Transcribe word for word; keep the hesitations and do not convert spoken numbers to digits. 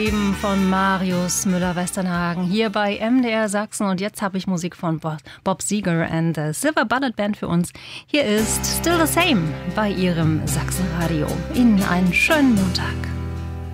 Eben von Marius Müller-Westernhagen hier bei M D R Sachsen. Und jetzt habe ich Musik von Bob Seger and the Silver Bullet Band für uns. Hier ist Still the Same bei Ihrem Sachsenradio. Ihnen einen schönen Montag.